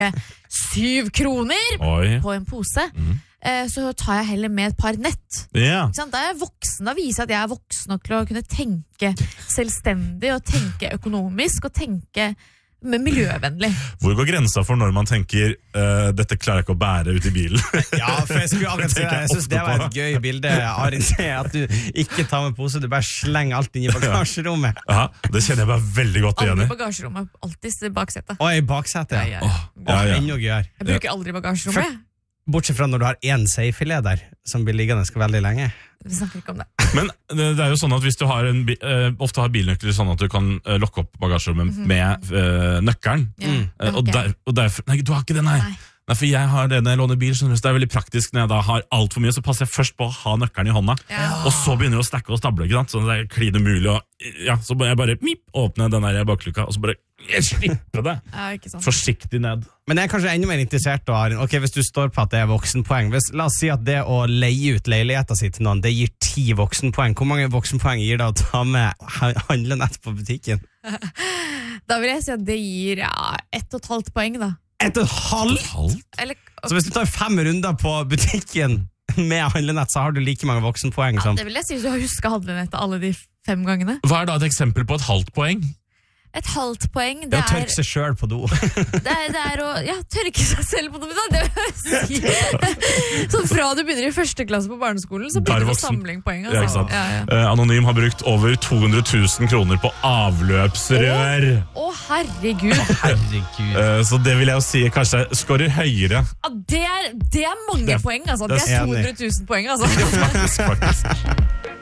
7 kroner på en pose. Så tar jeg heller med et par nett. Ja. Da er jeg voksen, da viser jeg at jeg er voksen nok til å kunne tenke selvstendig, og tenke økonomisk, og tenke miljøvennlig. Hvor går grensa for når man tenker dette klarer jeg ikke å bære ut i bilen? Ja, for jeg skulle akkurat si jeg synes det var et gøy bilde, Arin, at du ikke tar med pose, du bare slenger alt inn i bagasjerommet. Ja, det kjenner jeg bare veldig godt igjen i. Aldri bagasjerommet, alltid baksetet. I baksetet, ja. Ennå gøyere. Jeg bruker aldri bagasjerommet. Bortsett fra når du har en seifilet der, som blir liggende veldig lenge. Vi snakker ikke om det. Men det er jo sånn at hvis du har ofte har bilnøkler sånn at du kan lokke opp bagasjerommet med nøkkelen. Nei, du har ikke det, nei. Nei, for jeg har det når jeg låner bil, så det er veldig praktisk når jeg da har alt for mye, så passer jeg først på å ha nøkkelen i hånda, og så begynner jeg å stakke og stable, ikke sant? Så det er klin umulig, og så må jeg bare åpne den der baklukka, og så bare slippe det. Forsiktig ned. Men jeg er kanskje enda mer interessert, Arin. Ok, hvis du står på at det er voksenpoeng, la oss si at det å leie ut leiligheten sin til noen, det gir 10 voksenpoeng. Hvor mange voksenpoeng gir det å ta med handlenett på butikken? Da vil jeg si at det gir 1,5 poeng da. 1,5? Så hvis du tar 5 runder på butikken med handlenett, så har du like mange voksenpoeng som... Det vil jeg si, hvis du har husket handlenettet alle de 5 gangene. Hva er da et eksempel på et halvt poeng? Et halvt poeng, det er å tørke seg selv på do. Det er å tørke seg selv på do, det vil jeg si. Så fra du begynner i 1. klasse på barneskolen, så begynner du å samle poeng. Altså. Anonym har brukt over 200 000 kroner på avløpsrør. Herregud. Så det vil jeg jo si kanskje skårer høyere. Det er mange poeng, altså. Det er 200 000 poeng, altså. Faktisk.